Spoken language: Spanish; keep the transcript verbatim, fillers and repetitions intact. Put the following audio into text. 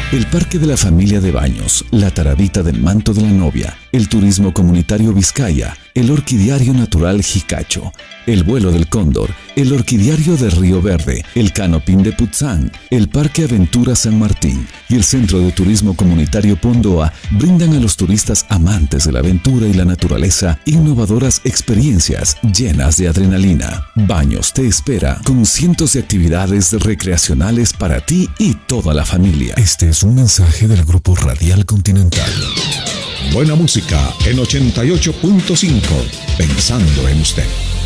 el Parque de la Familia de Baños, la Taradita del Manto de la Novia, el Turismo Comunitario Vizcaya, el Orquidiario Natural Jicacho, el Vuelo del Cóndor, el Orquidiario de Río Verde, el Canopín de Putzán, el Parque Aventura San Martín y el Centro de Turismo Comunitario Pondoa brindan a los turistas amantes de la aventura y la naturaleza innovadoras experiencias llenas de adrenalina. Baños te espera con cientos de actividades recreacionales para ti y toda la familia. Este es un mensaje del Grupo Radial Continental. Buena música en ochenta y ocho punto cinco, pensando en usted.